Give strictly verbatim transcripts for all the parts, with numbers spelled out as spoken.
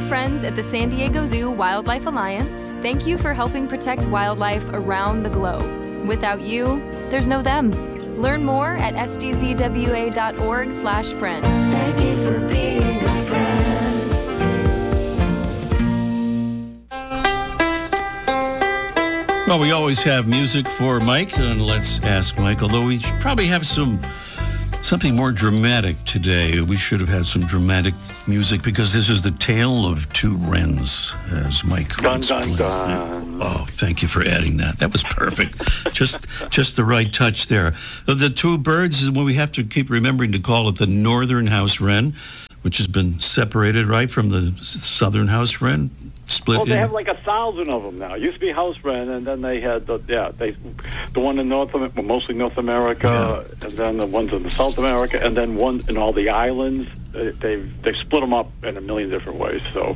friends at the San Diego Zoo Wildlife Alliance, thank you for helping protect wildlife around the globe. Without you, there's no them. Learn more at s d z w a dot org slash friend. Thank you for being a friend. Well, we always have music for Mike, and let's ask Mike, although we should probably have some something more dramatic today. We should have had some dramatic music because this is the tale of two wrens, as Mike dun, dun, dun. Oh, thank you for adding that. That was perfect. just just the right touch there. The, the two birds is what we have to keep remembering to call it the northern house wren, which has been separated, right, from the southern house wren. Split well, they in. have like a thousand of them now. It used to be house wren, and then they had the yeah they the one in North America, mostly North America, yeah. and then the ones in South America, and then one in all the islands. They they've they split them up in a million different ways. So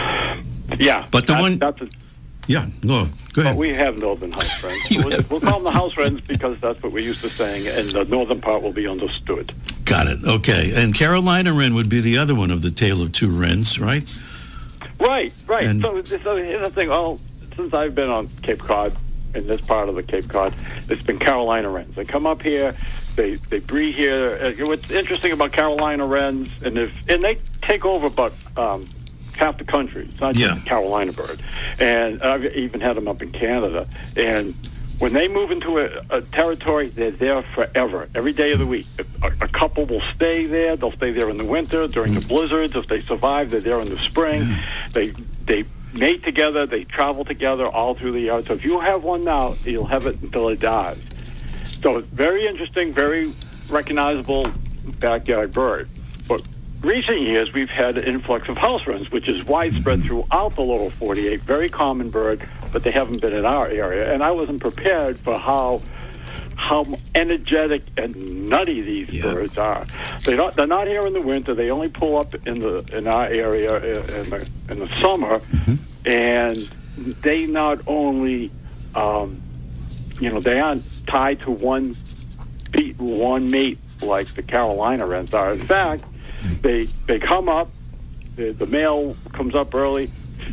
yeah, but the that, one that's a, yeah no go ahead. But we have northern house wrens. we'll, we'll call them the house wrens because that's what we used to saying, and the northern part will be understood. Got it. Okay, and Carolina wren would be the other one of the tale of two wrens, right? Right, right. And so, so here's the thing. Well, since I've been on Cape Cod, in this part of the Cape Cod, it's been Carolina wrens. They come up here, they they breed here. Uh, what's interesting about Carolina wrens, and if and they take over about um, half the country. It's not just Yeah. a Carolina bird, and I've even had them up in Canada. And when they move into a, a territory, they're there forever, every day of the week. A, a couple will stay there. They'll stay there in the winter, during the blizzards. If they survive, they're there in the spring. They they mate together. They travel together all through the year. So if you have one now, you'll have it until it dies. So it's very interesting, very recognizable backyard bird. But recent years, we've had an influx of house wrens, which is widespread throughout the lower forty-eight, very common bird, but they haven't been in our area. And I wasn't prepared for how how energetic and nutty these yeah. birds are. They're not, they're not here in the winter. They only pull up in the in our area in the, in the summer. Mm-hmm. And they not only, um, you know, they aren't tied to one, beat, one mate like the Carolina wrens are. In fact, They they come up, the, the male comes up early,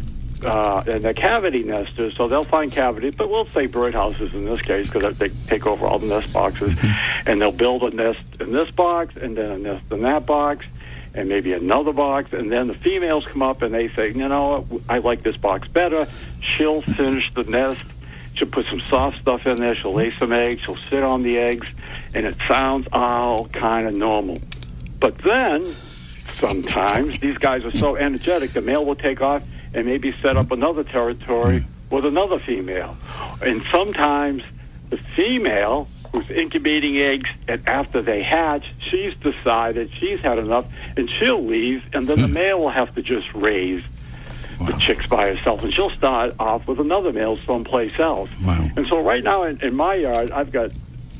uh, and they're cavity nesters, so they'll find cavities, but we'll say birdhouses in this case because they take over all the nest boxes, and they'll build a nest in this box, and then a nest in that box, and maybe another box, and then the females come up and they say, you know, I like this box better. She'll finish the nest. She'll put some soft stuff in there. She'll lay some eggs. She'll sit on the eggs, and it sounds all kind of normal. But then, sometimes, these guys are so energetic, the male will take off and maybe set up another territory with another female. And sometimes the female, who's incubating eggs, and after they hatch, she's decided she's had enough, and she'll leave, and then the male will have to just raise wow. the chicks by herself, and she'll start off with another male someplace else. Wow. And so right now in, in my yard, I've got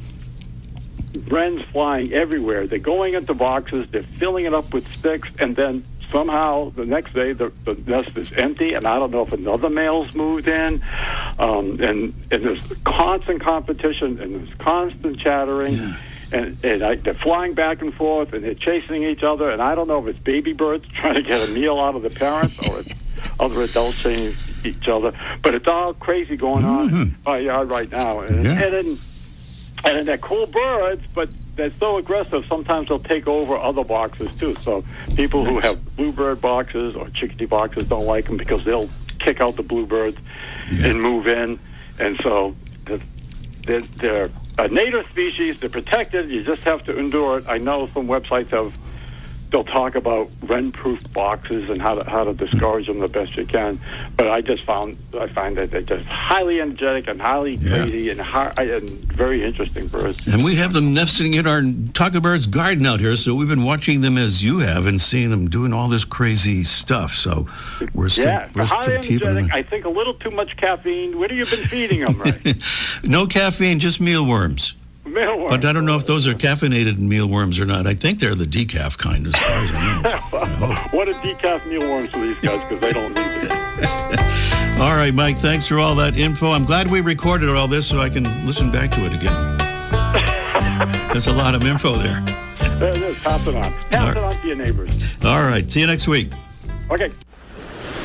wrens flying everywhere. They're going into boxes, they're filling it up with sticks, and then somehow the next day the, the nest is empty, and I don't know if another male's moved in. Um, and, and there's constant competition, and there's constant chattering, yeah. and, and I, they're flying back and forth, and they're chasing each other, and I don't know if it's baby birds trying to get a meal out of the parents or it's other adults chasing each other. But it's all crazy going on mm-hmm. in my yard right now. And, yeah. and then And they're cool birds, but they're so aggressive, sometimes they'll take over other boxes, too. So people who have bluebird boxes or chickadee boxes don't like them because they'll kick out the bluebirds yeah. and move in. And so they're, they're a native species. They're protected. You just have to endure it. I know some websites have, they'll talk about wren-proof boxes and how to how to discourage them the best you can. But I just found I find that they're just highly energetic and highly Yeah. crazy and, high, and very interesting birds. And we have them nesting in our Talking Birds garden out here, so we've been watching them as you have and seeing them doing all this crazy stuff. So we're still, yeah, we're highly still keeping them. energetic. I think a little too much caffeine. What have you been feeding them, right? No caffeine, just mealworms. Mealworms. But I don't know if those are caffeinated mealworms or not. I think they're the decaf kind, as far as I know. I What a decaf mealworms for these guys because they don't need it. All right, Mike, thanks for all that info. I'm glad we recorded all this so I can listen back to it again. There's a lot of info there. There it is. Pass it on. Pass All it right. on to your neighbors. All right, see you next week. Okay.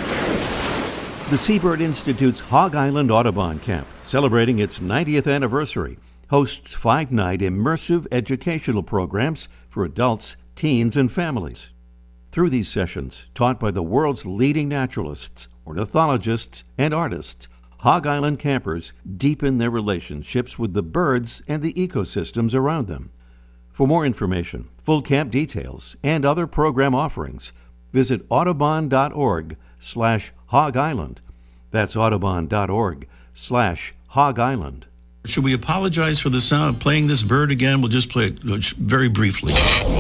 The Seabird Institute's Hog Island Audubon Camp, celebrating its ninetieth anniversary, hosts five-night immersive educational programs for adults, teens, and families. Through these sessions, taught by the world's leading naturalists, ornithologists, and artists, Hog Island campers deepen their relationships with the birds and the ecosystems around them. For more information, full camp details, and other program offerings, visit audubon.org slash Hog Island. That's audubon.org slash Hog Island. Should we apologize for the sound of playing this bird again? We'll just play it very briefly.